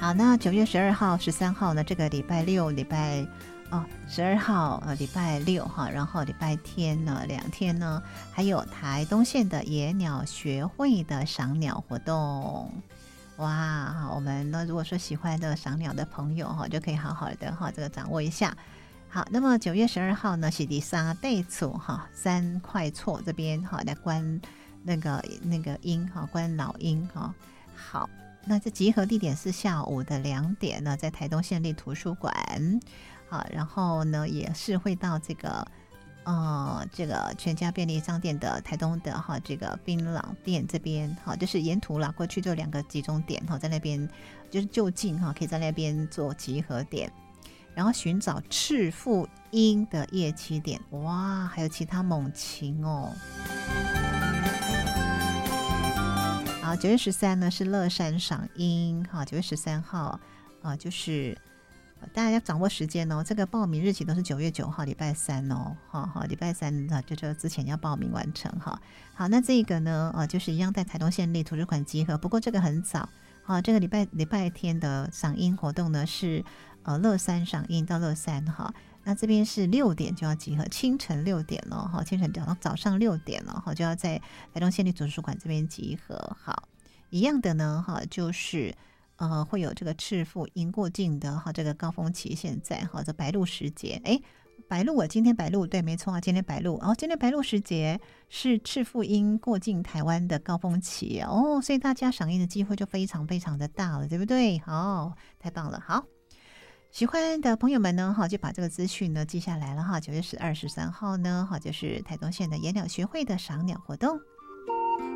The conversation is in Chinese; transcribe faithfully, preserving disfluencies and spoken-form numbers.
好，那九月十二号、十三号呢？这个礼拜六、礼拜哦，十二号呃礼拜六哈，然后礼拜天呢两天呢，还有台东县的野鸟学会的赏鸟活动。哇，我们呢如果说喜欢的赏鸟的朋友哈，就可以好好的哈这个掌握一下。好，那么九月十二号呢是第三对错哈，三块错这边哈来观那个那个鹰哈，观老鹰哈。好。那这集合地点是下午的两点呢，在台东县立图书馆。好，然后呢也是会到这个呃这个全家便利商店的台东的哈这个槟榔店这边，好，就是沿途啦，过去就两个集中点哈，在那边就是就近哈，可以在那边做集合点，然后寻找赤腹鹰的夜栖点。哇，还有其他猛禽哦。好，九月十三呢是乐山赏樱，好，九月十三号啊，就是大家要掌握时间哦。这个报名日期都是九月九号，礼拜三哦，好好，礼拜三啊，就就之前要报名完成哈。好，那这个呢，呃、啊，就是一样在台东县立图书馆集合，不过这个很早，好，这个礼拜礼拜天的赏樱活动呢是呃乐山赏樱到乐山哈。那这边是六点就要集合，清晨六点了哈，清晨早早上六点了哈，就要在台东县立图书馆这边集合。好，一样的呢哈，就是呃会有这个赤腹鹰过境的哈，这个高峰期现在哈，这白鹭时节，哎，白鹭啊，今天白鹭对，没错啊，今天白鹭哦，今天白鹭时节是赤腹鹰过境台湾的高峰期哦，所以大家赏鹰的机会就非常非常的大了，对不对？好，太棒了，好。喜欢的朋友们呢，哈，就把这个资讯呢记下来了哈。九月十二、十三号呢，哈，就是台东县的野鸟学会的赏鸟活动。